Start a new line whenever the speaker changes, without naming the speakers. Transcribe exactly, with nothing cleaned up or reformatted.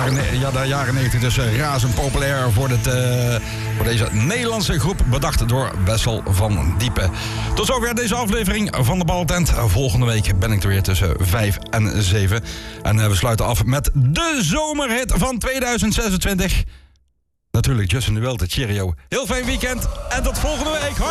jaren, ja, de jaren negentig dus uh, razend populair voor, dit, uh, voor deze Nederlandse groep, bedacht door Wessel van Diepen. Tot zover deze aflevering van de Ballentent. Volgende week ben ik er weer tussen vijf en zeven. En uh, we sluiten af met de zomerhit van tweeduizend zesentwintig. Natuurlijk Justin de Wild, Cheerio. Heel fijn weekend en tot volgende week. Hoi!